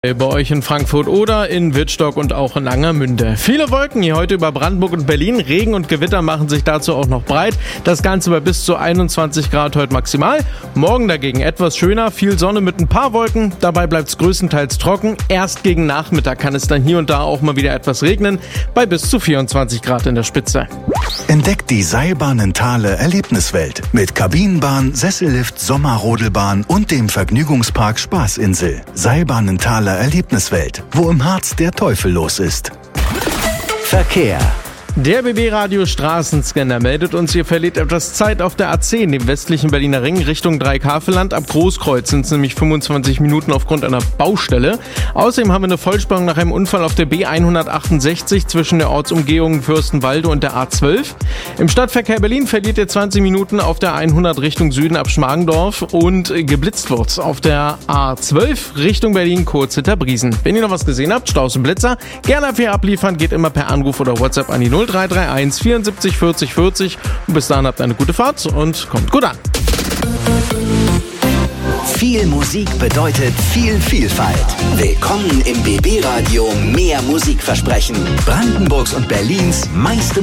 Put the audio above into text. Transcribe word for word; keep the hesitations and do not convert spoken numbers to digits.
Bei euch in Frankfurt oder in Wittstock und auch in Angermünde. Viele Wolken hier heute über Brandenburg und Berlin. Regen und Gewitter machen sich dazu auch noch breit. Das Ganze bei bis zu einundzwanzig Grad heute maximal. Morgen dagegen etwas schöner, viel Sonne mit ein paar Wolken. Dabei bleibt es größtenteils trocken. Erst gegen Nachmittag kann es dann hier und da auch mal wieder etwas regnen. Bei bis zu vierundzwanzig Grad in der Spitze. Entdeckt die Seilbahnen Thale Erlebniswelt mit Kabinenbahn, Sessellift, Sommerrodelbahn und dem Vergnügungspark Spaßinsel. Seilbahnen Thale Erlebniswelt, wo im Harz der Teufel los ist. Verkehr. Der B B-Radio Straßenscanner meldet uns, ihr verliert etwas Zeit auf der A zehn, dem westlichen Berliner Ring, Richtung Dreikafeland. Ab Großkreuz sind es nämlich fünfundzwanzig Minuten aufgrund einer Baustelle. Außerdem haben wir eine Vollsperrung nach einem Unfall auf der B hundertachtundsechzig zwischen der Ortsumgehung Fürstenwalde und der A zwölf. Im Stadtverkehr Berlin verliert ihr zwanzig Minuten auf der hundert Richtung Süden ab Schmargendorf und geblitzt wird auf der A zwölf Richtung Berlin kurz hinter Briesen. Wenn ihr noch was gesehen habt, Staus und Blitzer, gerne dafür abliefern, geht immer per Anruf oder WhatsApp an die null drei drei eins vierundsiebzig vierzig vierzig und bis dahin habt eine gute Fahrt und kommt gut an. Viel Musik bedeutet viel Vielfalt. Willkommen im B B-Radio Mehr Musikversprechen. Brandenburgs und Berlins meiste